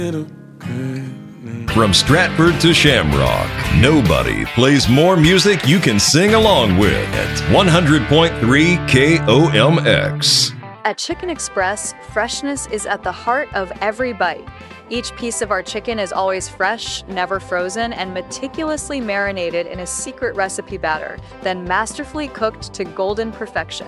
From Stratford to Shamrock, nobody plays more music you can sing along with at 100.3 KOMX. At Chicken Express, freshness is at the heart of every bite. Each piece of our chicken is always fresh, never frozen, and meticulously marinated in a secret recipe batter, then masterfully cooked to golden perfection.